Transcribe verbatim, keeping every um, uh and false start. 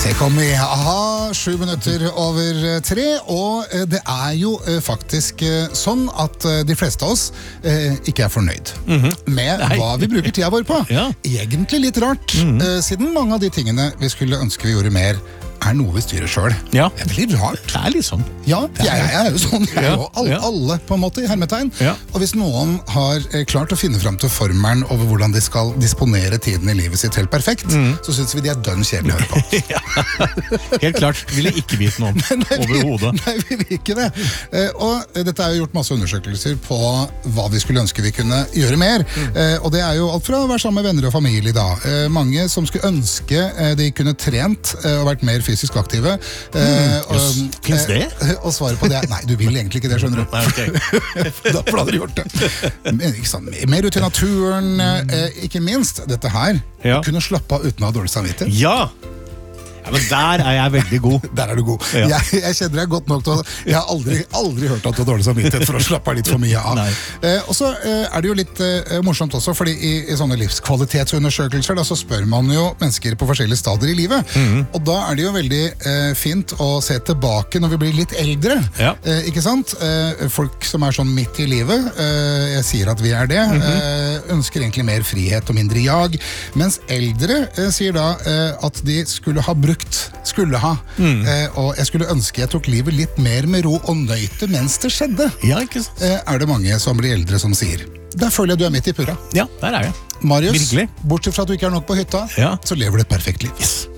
Det kommer i aha, sju minutter over tre, og det er jo faktisk sånn at de fleste av oss eh, ikke er fornøyd mm-hmm. med Nei. Hva vi bruker tida vår på. Ja. Egentlig litt rart, mm-hmm. eh, siden mange av de tingene vi skulle ønske vi gjorde mer, er noe vi styrer selv. Ja. Det er veldig rart. Det er litt sånn. Ja, jeg, jeg er jo sånn. Jeg er jo alle, alle på en måte i hermetegn. Ja. Og hvis noen har klart å finne frem til formelen over hvordan de skal disponere tiden i livet sitt helt perfekt, mm. så synes vi de er dønn kjedelig å høre på. Ja. Helt klart. Vil jeg ikke vite noe om overhodet. Nei, vi vil ikke det. Og dette er jo gjort masse undersøkelser på hva vi skulle ønske vi kunne gjøre mer. Mm. Og det er jo alt fra å være sammen med venner og familie da. Mange som skulle ønske de kunne trent og vært mer fysisk aktive. Mm, og, Finns det? Og svaret på det, nei, du vil egentlig ikke det, skjønner du. Nei, okay. Da hadde du gjort det. Men, ikke sant, mer ut i naturen, mm. ikke minst dette her. Ja. Kunne slappe av uten å ha dårlig samvittighet. Ja! Ja, men der er jeg veldig god. Der er du god. Ja. Jeg, jeg kjenner deg godt nok til å... Jeg har aldri, aldri hørt at du har dårlig samvittighet for å slappe av litt for mye av. Eh, og så eh, er det jo litt eh, morsomt også, fordi i, i sånne livskvalitetsundersøkelser da, så spør man jo mennesker på forskjellige stadier i livet. Mm-hmm. Og da er det jo veldig eh, fint å se tilbake når vi blir litt eldre. Ja. Eh, ikke sant? Eh, folk som er sånn midt i livet, eh, jeg sier at vi er det, mm-hmm. eh, ønsker egentlig mer frihet og mindre jag. Mens eldre eh, sier da eh, at de skulle ha brukt skulle ha, mm. eh, og jeg skulle ønske jeg tok livet litt mer med ro og nøyte mens det skjedde. Ja, ikke sant? Eh, er det mange som blir eldre som sier. Der føler jeg du er midt i purra. Ja, der er jeg. Marius, Virkelig. bortsett fra at du ikke er nok på hytta, ja. Så lever du et perfekt liv. Yes.